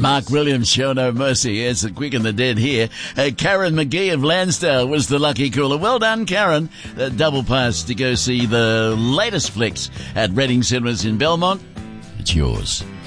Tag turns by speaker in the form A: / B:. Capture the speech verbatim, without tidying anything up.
A: Mark Williams, Show No Mercy. It's the Quick and the Dead here. Uh, Karen McGee of Lansdale was the lucky caller. Well done, Karen. Uh, double pass to go see the latest flicks at Reading Cinemas in Belmont. It's yours.